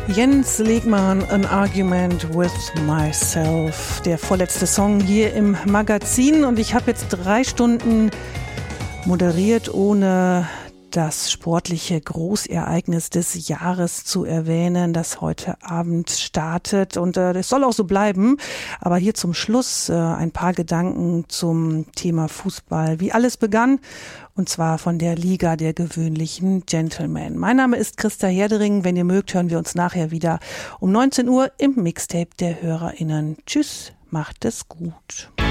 Jens Legmann, An Argument with Myself, der vorletzte Song hier im Magazin. Und ich habe jetzt 3 Stunden moderiert, ohne das sportliche Großereignis des Jahres zu erwähnen, das heute Abend startet. Und das soll auch so bleiben. Aber hier zum Schluss ein paar Gedanken zum Thema Fußball, wie alles begann. Und zwar von der Liga der gewöhnlichen Gentlemen. Mein Name ist Christa Herdering. Wenn ihr mögt, hören wir uns nachher wieder um 19 Uhr im Mixtape der HörerInnen. Tschüss, macht es gut.